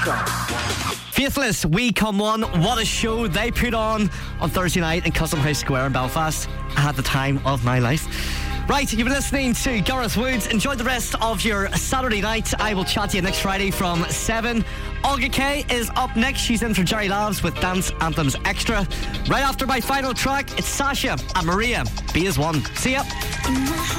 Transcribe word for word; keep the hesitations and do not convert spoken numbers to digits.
Faithless, We Come One. What a show they put on on Thursday night in Custom House Square in Belfast. I had the time of my life. Right, you've been listening to Gareth Woods. Enjoy the rest of your Saturday night. I will chat to you next Friday from seven. Olga Kay is up next. She's in for Jerry Labs with Dance Anthems Extra. Right after my final track, it's Sasha and Maria. B is one. See ya.